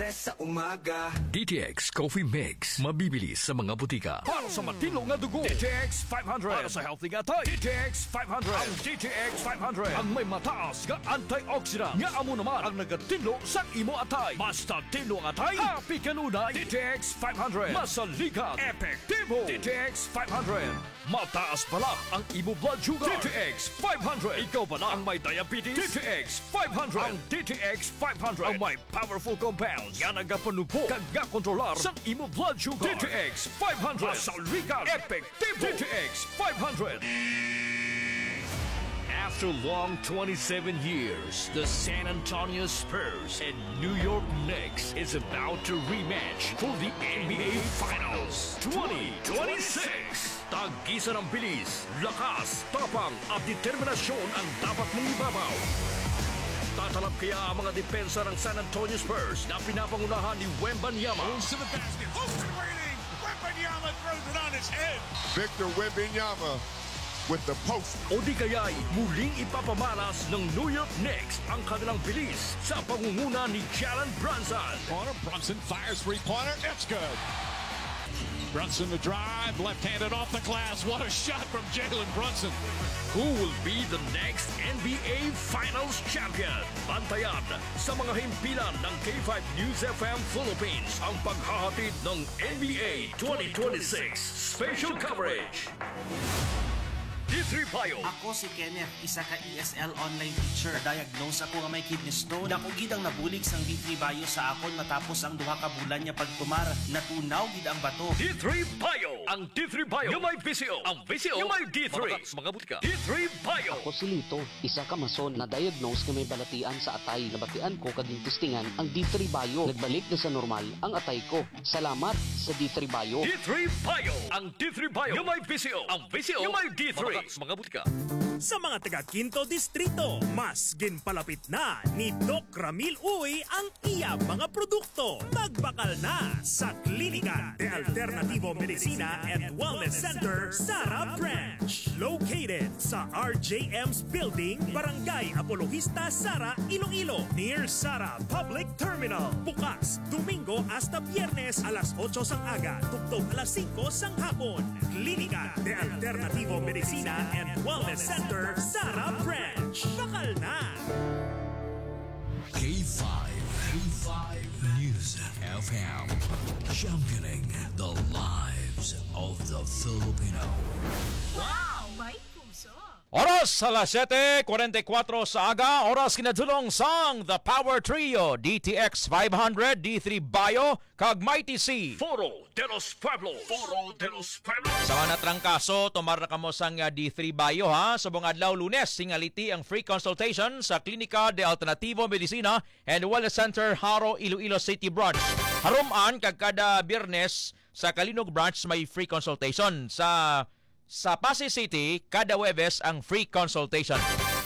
fresh sa umaga. DTX Coffee Mix. Mabibili sa mga butika. Para sa matino nga dugo, DTX 500. Para sa healthy nga tayo, DTX 500. Ang DTX 500 ang may mataas nga antioxidant. Nga amo naman ang nagatinlo sa imo atay. Basta tinlo ang atay, happy kanunay. DTX 500. Masalikat, epektibo. DTX 500. Mataas pala ang imo blood sugar. DTX 500. Ikaw pala ang may diabetes. DTX 500. Ang DTX 500 ang may powerful compounds nga nagapanubo kag kontrolar sa imo blood sugar. DTX 500. Masalikat, epektibo. DTX 500. After long 27 years, the San Antonio Spurs and New York Knicks is about to rematch for the NBA Finals 2026. Tag-isa ng bilis, lakas, tapang at determinasyon ang dapat mong ibabaw. Tatalap kaya ang mga depensa ng San Antonio Spurs na pinapangunahan ni Wembanyama. Goes to the basket. Open waiting. Wembanyama throws it on his head. Victor Wembanyama with the post. O di kaya'y muling ipapamalas ng New York Knicks ang kanilang bilis sa pangunguna ni Jalen Brunson. Brunson fires three-pointer. It's good. Brunson the drive, left-handed off the glass. What a shot from Jalen Brunson. Who will be the next NBA Finals champion? Bantayan sa mga himpilan ng K5 News FM Philippines ang paghahatid ng NBA 2026 Special Coverage. D3 Bio. Ako si Kenneth, isa ka ESL online teacher. Diagnose ako nga may kidney stone. Dako gid ang nabulig sang D3 Bio sa akon matapos ang duha ka bulan niya pagtumar. Natunaw gid ang bato. D3 Bio. Ang D3 Bio yung may VCO. Ang VCO yung may D3. Mga butika. D3 Bio. Ako si Lito, isa ka mason na diagnose nga may balatian sa atay. Nabatian ko kaging testingan ang D3 Bio. Nagbalik na sa normal ang atay ko. Salamat sa D3 Bio. D3 Bio. Ang D3 Bio yung may VCO. Ang VCO yung may D3. Mga butika. Sa mga taga Quinto Distrito, mas ginpalapit na ni Doc Ramil Uy ang iya mga produkto. Magbakal na sa Klinika de Alternativo Medicina and Wellness Center, Sara Branch. Located sa RJM's Building, Barangay Apologista, Sara, Iloilo. Near Sara Public Terminal. Bukas, Domingo hasta Biyernes alas 8 sang aga, tugtog alas 5 sang hapon. Klinika de Alternativo Medicina and Wellness Center, Sara Branch. Bakal na! K5 News FM. Championing the lives of the Filipino. Wow! May puso! Oras alas 7:44 sa aga, oras kinadulong sang The Power Trio, DTX 500, D3 Bio, kag Mighty C. Foro de los Pueblos. Foro de los Pueblos. Sa mga natrangkaso, tumar na kamo sang D3 Bio ha. Subong adlaw Lunes, singaliti ang free consultation sa Klinika de Alternativo Medicina and Wellness Center, Haro, Iloilo City Branch. Haruman kag kada Biyernes sa Kalinog Branch may free consultation. Sa Pasay City, kada Webes ang free consultation.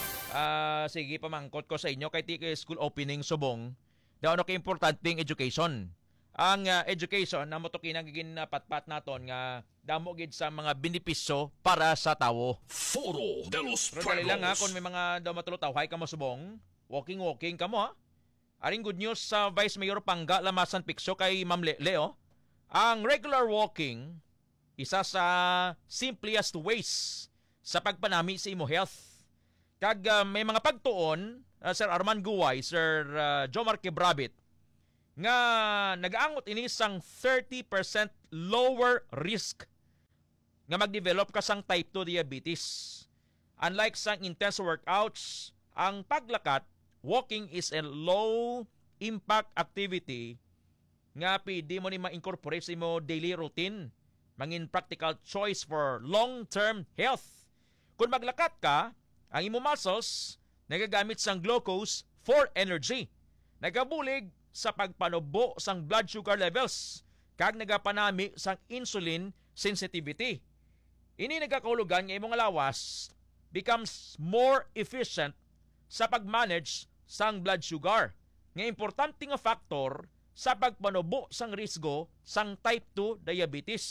Sige, pamangkot ko sa inyo kay school opening subong. Daw ano ka-importanting education. Ang education na mo to kinagiging patpat naton nga damo gid sa mga benepisyo para sa tawo. Foro de los Pero Pueblos. dali lang ha, kung may mga daw matulutaw, hay ka mo subong, walking ka mo ha. Aring good news sa Vice Mayor Pangga Lamasan Picso kay Ma'am Leo. Ang regular walking isa sa simplest ways sa pagpanami sa imo health. Kag may mga pagtuon, Sir Arman Guway, Sir Jomar Kebrabit, nga nagaangot ini sang 30% lower risk nga mag-develop ka sang type 2 diabetes. Unlike sang intense workouts, ang paglakat, walking is a low impact activity nga pwede mo ni ma-incorporate sa imo daily routine. Mangin practical choice for long-term health. Kung maglakat ka, ang imo muscles nagagamit sang glucose for energy. Nagabulig sa pagpanubo sang blood sugar levels kag nagapanami sang insulin sensitivity. Ini nagakaulugan nga imong lawas becomes more efficient sa pagmanage sang blood sugar. Nga importante nga factor sa pagpanubo sang risgo sang type 2 diabetes.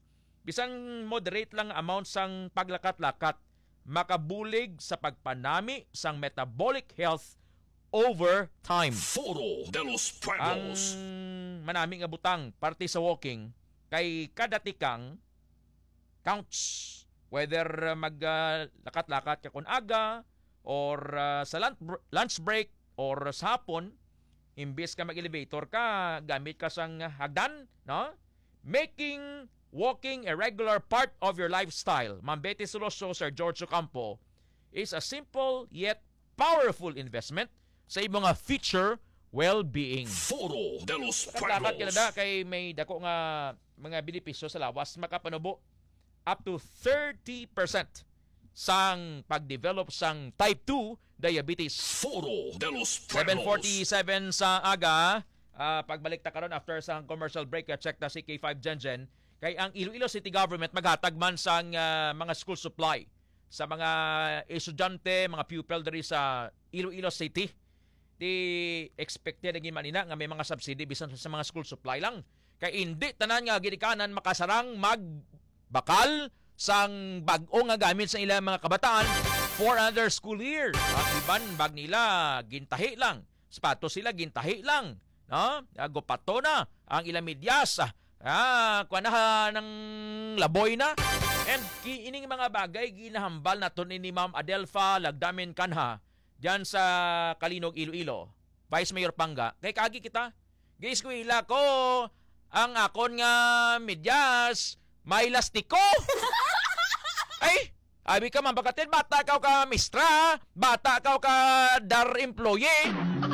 Bisan moderate lang amount sang paglakat-lakat, makabulig sa pagpanami sang metabolic health over time. Foro de los Ang Pueblos. manami nga butang parte sa walking kay kada tikang counts. Whether maglakat-lakat ka kun aga or sa lunch break or sa hapon, imbes ka mag-elevator ka, gamit ka sang hagdan, no? Making walking a regular part of your lifestyle, Ma'am Betty Soloso, Sir George Ocampo, is a simple yet powerful investment sa imong future well-being. Foro de los Lakat Pueblos. kilada kay may dako nga mga benepisyo sa lawas, makapanubo up to 30% sang pagdevelop sang type 2 diabetes. Foro de los Pueblos. 7:47 sa aga. Pagbalik ta karon after sa commercial break, check na si K5 Gengen. Kay ang Iloilo City Government maghatag man sang mga school supply sa mga estudyante, mga pupil diri sa Iloilo City. Di expected lagi manina nga may mga subsidy bisan sa mga school supply lang. Kay hindi tanan nga ginikanan makasarang magbakal sang bag-o nga gamit sa ilang mga kabataan for another school year. At iban bag nila gintahi lang. Sapatos sila gintahi lang. No? Gupato na ang ilang medyas. Kuha ng laboy na. And ining mga bagay ginahambal naton ni Ma'am Adelfa Lagdamen Kanha diyan sa Kalinog, Iloilo. Vice Mayor Pangga. Kay kagi kita. Giiskwila ko ang akon nga medyas may lastiko. Ay, abi ka man bakatin, bata ka mistra, bata ka dar employee,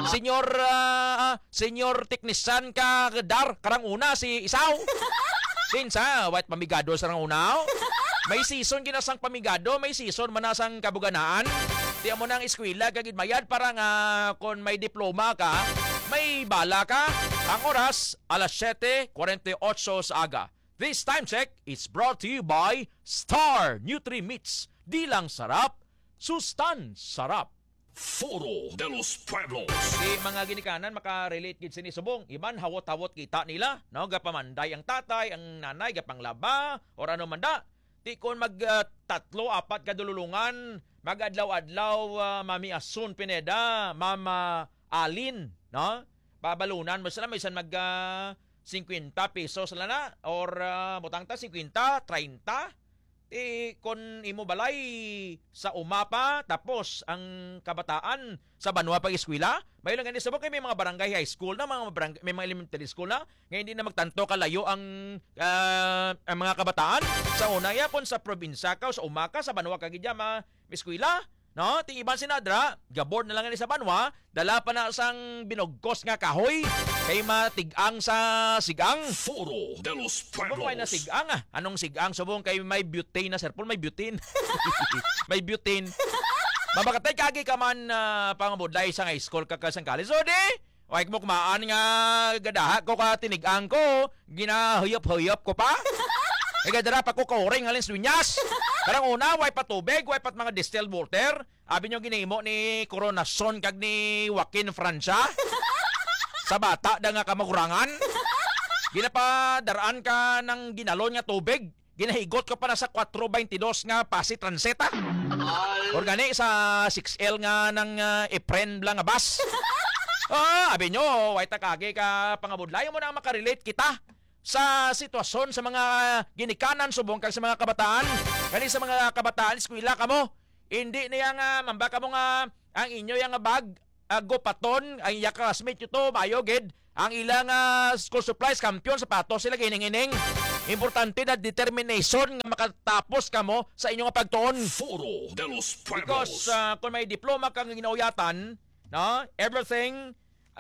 senior technician ka dar, karang una si Isaw. Sinsa, white pamigado sa rang unaw. May season kinasang pamigado, may season manasang kabuganaan. Di mo nang eskwela kagid mayad para nga kung may diploma ka, may bala ka. Ang oras, alas 7:48 sa aga. This time check is brought to you by Star Nutri-Mix. Di lang sarap, sustan sarap. Foro de los Pueblos. Di mga ginikanan makarelate gid sini subong. Iban hawot-hawot kita nila, no? Gapamanday ang tatay, ang nanay gapanglaba or ano man da. Di kon mag tatlo, apat kadululungan, magadlaw-adlaw Mami Asun Pineda, Mama Alin, no? Babalunan mo sila may isan mag 50 pesos lang na or butang ta 50, 30. Kung imo balay sa umapa tapos ang kabataan sa banwa pag eskwela, may lang ganito sabok kay may mga barangay high school na, may mga elementary school na, ngayon hindi na magtanto kalayo ang mga kabataan. Sa una yapon sa probinsya ka sa umaka sa banwa kagidya eskwela. No, ting iban sinadra, gabord na lang ni sa banwa, dala pa na sang binugkos nga kahoy kay matigang sa sigang. Foro de los Pueblos. Subong na sigang Anong sigang? Subong kay may butane na sir. Paul, may butane. May butane. Mabakatay kagi ka man pangabudlay sa high school ka sang college. So di, wag mo kumaan nga gadaha ko ka tinigang ko, ginahuyop-huyop ko pa. Gadara pa ko kauring halin sunyas. Karang una, way pa tubig, way pa mga distilled water. Abi nyo ginahimo ni Coronason kag ni Joaquin Francia. Sa bata da nga kamagurangan. Ginapadaraan ka ng ginalon nga tubig. Ginahigot ka pa na sa 422 nga pasi transeta. Organi sa 6L nga ng Epren blang nga bus. Abi nyo, way takagi ka pangabudlay mo na makarelate kita sa sitwasyon sa mga ginikanan subong kag sa mga kabataan. Kani sa mga kabataan, eskwela ka mo. Hindi niya nga mamba ka mo nga ang inyo yang bag gopaton ang iya classmate ito bayo gid ang ilang school supplies kampiyon sapatos sila gining-ining. Importante na determination nga makatapos ka mo sa inyong pagtuon. Foro de los Pueblos. Because kung may diploma kang ginauyatan, no, everything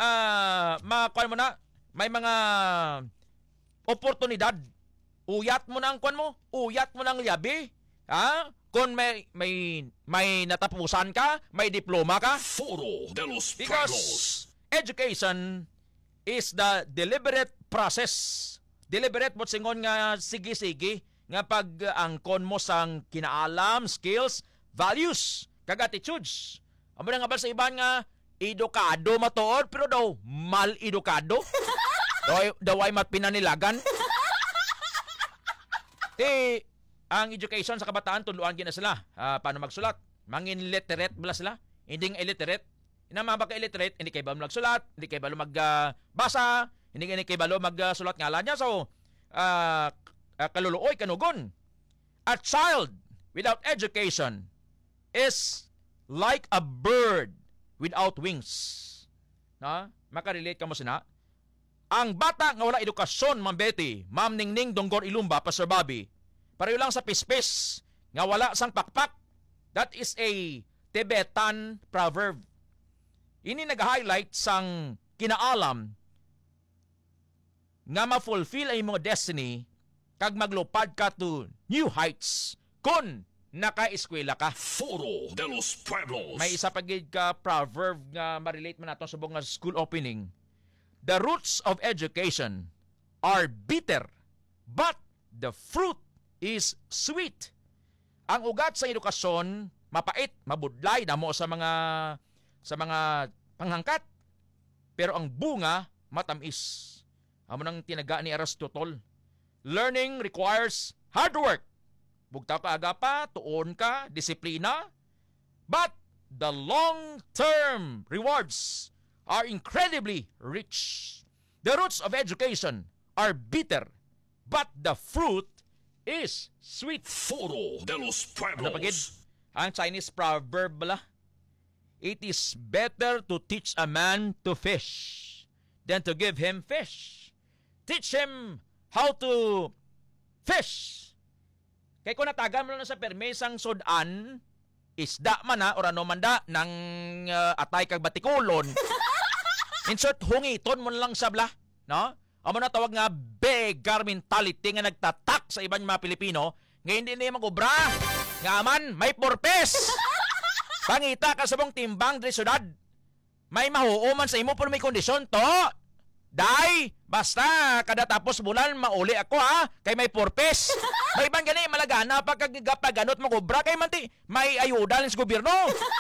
makuha mo na, may mga oportunidad. Uyat mo na ang kwan mo. Uyat mo na ang liabi. Kung may natapusan ka, may diploma ka. Foro de los Pueblos. Because education is the deliberate process. Deliberate mo singon nga sige-sige nga pag-angkon mo sang kinaalam, skills, values, kag attitudes. Amo na nga ba sa iban nga edukado matuod pero daw mal-edukado? Daway matpinanilagan. Ang education sa kabataan, tuluan gina sila. Paano magsulat? Mangin literate bala sila. Hindi nga illiterate. Ina mga baka illiterate, hindi kayo ba magsulat, hindi kayo ba magbasa, Hindi kay balo magsulat ngalan niya. So, kaluluoy, kanugon. A child without education is like a bird without wings. Na? Makarelate ka mo sina? Ang bata nga wala edukasyon, Ma'am Betty, Ma'am Ningning Donggor Ilumba, Pastor Bobby, pareho lang sa pispis nga wala sang pakpak. That is a Tibetan proverb. Ini nag-highlight sang kinaalam nga ma-fulfill ay mga destiny kag maglupad ka to new heights kung naka-eskwela ka. Foro de los Pueblos. May isa pagid ka proverb nga ma-relate man natin sa buong school opening. The roots of education are bitter, but the fruit is sweet. Ang ugat sa edukasyon mapait, mabudlay damo sa mga panghangkat. Pero ang bunga matamis. Amo nang tinaga ni Aristotle. Learning requires hard work. Bugtaw ka aga pa, tuon ka, disiplina. But the long-term rewards are incredibly rich. The roots of education are bitter, but the fruit is sweet. Foro de los Ano pagid? Pueblos. Ang Chinese proverb bala, it is better to teach a man to fish than to give him fish. Teach him how to fish. Kaya kung natagan mo lang sa permesang sudan, isda man o ano man da ng atay kag batikulon. In short, hungiton mo lang sabla, no? Amo na tawag nga beggar mentality nga nagtatak sa ibang mga Pilipino, nga hindi na magubra. Nga man, may purpose. Pangita ka sa mong timbang diri syudad. May mahuuman sa imo pero may kondisyon to. Day, basta kada tapos bulan mauli ako ha, kay may purpose. May ibang gani malagana pagkaganot magubra kay manti may ayuda sa gobyerno.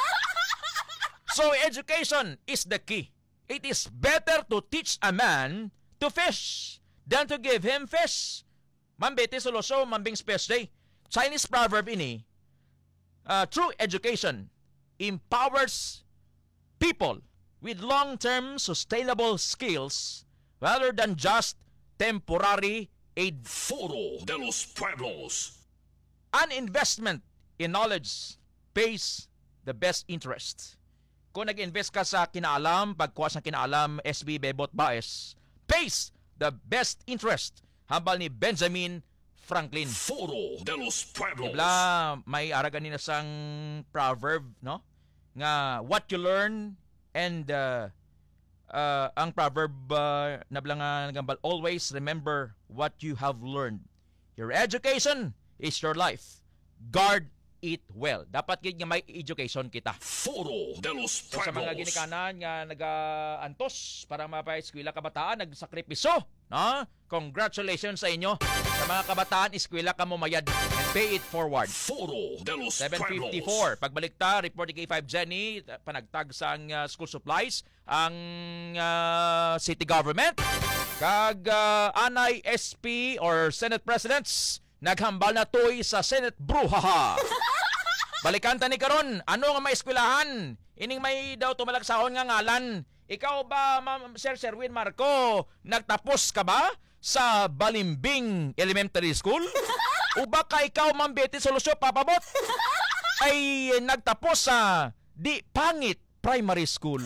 So education is the key. It is better to teach a man to fish than to give him fish. Mambete soloso, mambing space day. Chinese proverb ini, true education empowers people with long-term sustainable skills rather than just temporary aid. Foro de los Pueblos. An investment in knowledge pays the best interest. Kung nag-invest ka sa kinaalam, pagkuha sa kinaalam, SB Bebot Baez, pays the best interest. Hambal ni Benjamin Franklin. Foro de los Pueblos. Dibla, may aragan nila sang proverb, no? Nga, what you learn and ang proverb na nga nagambal, always remember what you have learned. Your education is your life. Guard it well. Dapat gid nga may education kita. Foro de los So, sa Pueblos. mga ginikanan nga nag-antos para mapa-eskwela kabataan, nagsakripisyo, no? Congratulations sa inyo. Sa mga kabataan, eskwela ka mo mayad and pay it forward. Foro de los 754. Pagbalik ta, report ni K5 Jenny, panagtag sa school supplies, ang city government, kag anay SP or Senate Presidents, naghambal na toy sa Senate Bruhaha. Balikan ta ni karon, ano nga may eskwelahan? Ining may daw tumalagsahon nga ngalan. Ikaw ba, Ma'am Sir Sherwin Marco, nagtapos ka ba sa Balimbing Elementary School? O baka ikaw, Ma'am Betty Solusyo, papabot, ay nagtapos sa Di Pangit Primary School?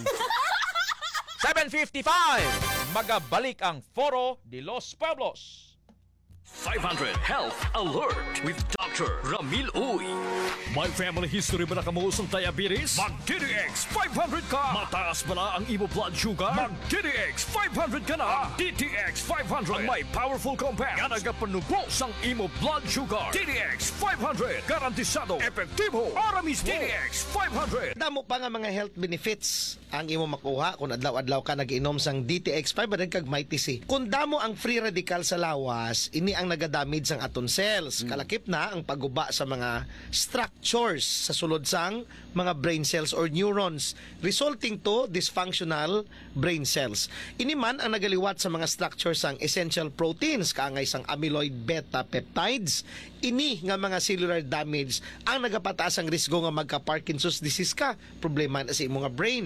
7:55, magabalik ang Foro de los Pueblos. 500 Health Alert with Dr. Ramil Uy. May family history ba na kamuusong diabetes? Mag-DDX 500 ka! Mataas ba na ang imo blood sugar? Mag-DDX 500 ka na! DTX 500 ang may powerful compounds nga nagapanubo sang imo blood sugar. DDX 500 garantisado, epektibo, para mismo. DDX 500. Damo pa nga mga health benefits ang imo makuha kung adlaw-adlaw ka nag-inom sang DTX 500 kag Mighty C. Kung damo ang free radical sa lawas, ini ang nagadamage sang aton cells. Kalakip na ang pagguba sa mga structures sa sulod sang mga brain cells or neurons, resulting to dysfunctional brain cells. Ini man ang nagaliwat sa mga structures sang essential proteins, kaangay sang amyloid beta peptides. Ini nga mga cellular damage ang nagapataas ang risgo nga magka-Parkinson's disease ka, problema na sa imo nga brain.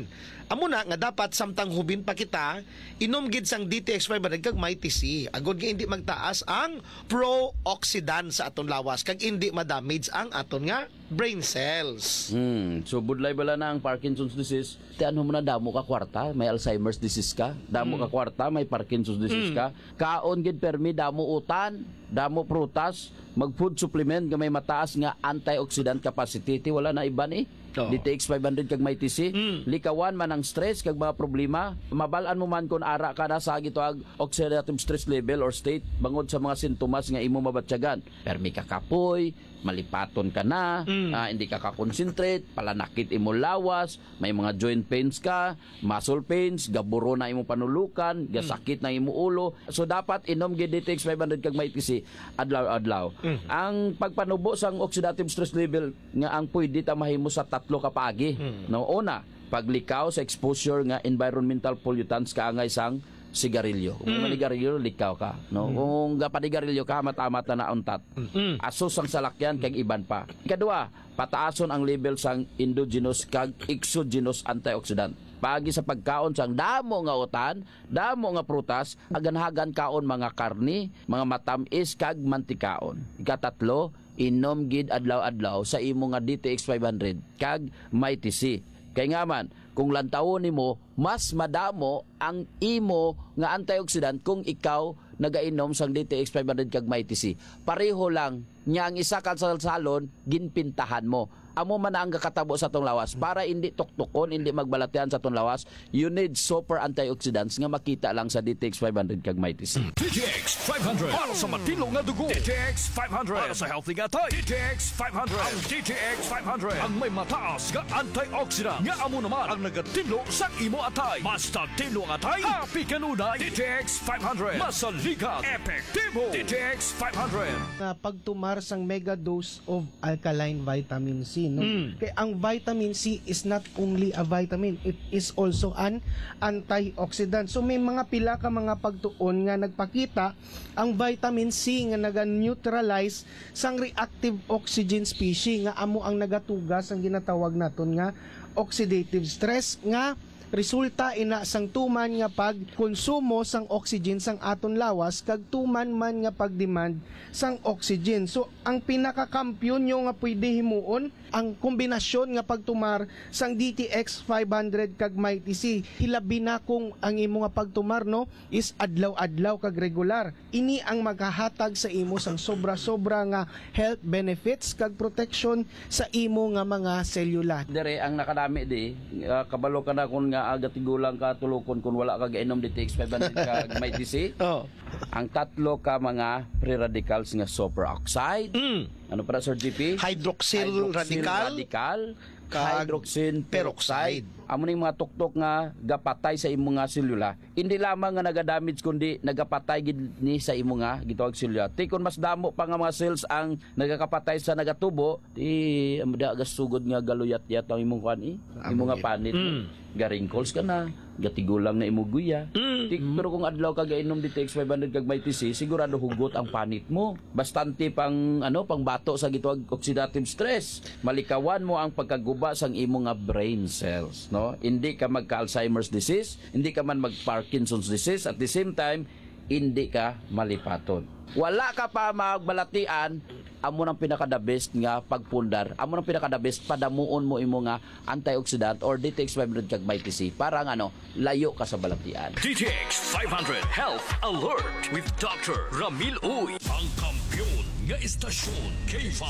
Amo na nga dapat samtang hubin pa kita, inom gid sang DTX 500 kag Mighty C. Agod nga hindi magtaas ang pro-oxidant sa aton lawas kag hindi ma-damage ang aton nga brain cells. So budlay bala na ang Parkinson's disease. Tiyan mo na damo ka kwarta, may Alzheimer's disease ka. Damo ka kwarta, may Parkinson's disease ka. Kaon gid permi damo utan, damo prutas, mag-food supplement nga may mataas nga antioxidant capacity. Wala na iba ni. DTX 500 kag Mighty C. Likawan man ang stress kag mga problema. Mabalaan mo man kung ara ka na sa gitoag oxidative stress level or state bangod sa mga sintomas nga imo mabatyagan. Permi ka kapoy, malipaton ka na, hindi ka ka-concentrate, palanakit imo lawas, may mga joint pains ka, muscle pains, gaburo na imo panulukan, gasakit na imo ulo. So dapat inom gid DTX 500 kag Mighty C adlaw-adlaw. Ang pagpanubo sang oxidative stress level nga ang pwede ta mahimo sa 3 ka paagi. No, una, paglikaw sa exposure nga environmental pollutants kaangay sang sigarilyo. Kung manigarilyo, likaw ka. No? Kung gapanigarilyo ka, mata-mata na untat. Asos ang salakyan, kag iban pa. Ikadua, pataason ang level sang endogenous kag exogenous antioxidant. Pagi sa pagkaon sang damo nga utan, damo nga prutas, aganhagan kaon mga karni, mga matamis kag mantikaon. Ikatatlo, inom gid adlaw-adlaw sa imo nga DTX 500 kag Mighty C. Kay nga man, kung lantawon nimo, mas madamo ang imo nga antioxidant kung ikaw nagainom sang DTX 500 kag Mighty C. Pareho lang nya ang isa ka salsalon ginpintahan mo. Amo man ang kakatabo sa tong lawas para hindi tuktukon, hindi magbalatian sa tong lawas. You need super antioxidants nga makita lang sa DTX 500 kag Mighty C. DTX 500 para sa matilong nga dugo. DTX 500 para sa healthy nga tayo. DTX 500 ang DTX 500 ang may mataas nga antioxidant nga amo naman ang nagatinlo sa imo atay. Basta tinlo nga atay, happy kanunay. DTX 500 masaligat, epektibo. DTX 500 na pagtumar sang mega dose of alkaline vitamin C, no? Kaya ang vitamin C is not only a vitamin, it is also an antioxidant. So may mga pila ka mga pagtuon nga nagpakita ang vitamin C nga naga-neutralize sang reactive oxygen species nga amo ang nagatugas ang ginatawag naton nga oxidative stress nga resulta ina sang tuman nga pagkonsumo sang oxygen sang aton lawas kag tuman man nga pagdemand sang oxygen. So ang pinakakampiyon nyo nga pwede himuon ang kombinasyon nga pagtumar sang DTX 500 kag Mighty C. Hilabi na kung ang imo nga pagtumar, no, is adlaw-adlaw kag regular. Ini ang maghahatag sa imo sang sobra-sobra nga health benefits kag protection sa imo nga mga selula. Dire ang nakadami di kabalo ka na kung nga agatigulang ka tulukon kung wala ka gainom DTX 500 kag Mighty C. Ang tatlo ka mga free radicals nga superoxide. Ano para Sir GP? Hydroxyl radical, hydroxyl peroxide. Amo ning mga tuktok nga gapatay sa imo nga selula. Hindi lamang nga nagadamage kundi nagapatay gid ni sa imo nga gitawag selula. Ti kun mas damo pa nga mga cells ang nagakapatay sa nagatubo, ti amda gasugod nga galuyat-yat ang imong kuan imo nga panit. Ga-wrinkles ka na, gatigulang na imuguya. Pero kung adlaw ka gainom DTX 500 kag Mighty C, sigurado hugot ang panit mo. Bastante pang pang bato sa gitawag oxidative stress. Malikawan mo ang pagkaguba sang imo nga brain cells, no? Hindi ka magka-Alzheimer's disease, hindi ka man mag-Parkinson's disease, at the same time hindi ka malipaton. Wala ka pa magbalatian, amo nang pinaka-the best nga pagpundar. Amo nang pinaka-the best padamuon mo imo nga antioxidant or DTX 500 kag Mighty C para nga layo ka sa balatian. DTX 500 Health Alert with Dr. Ramil Uy, ang kampiyon nga istasyon K5.